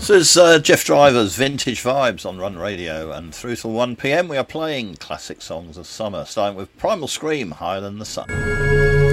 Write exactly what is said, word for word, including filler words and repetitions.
This is uh, Jeff Driver's Vintage Vibes on Run Radio, and through till one p m we are playing classic songs of summer, starting with Primal Scream, Higher Than the Sun.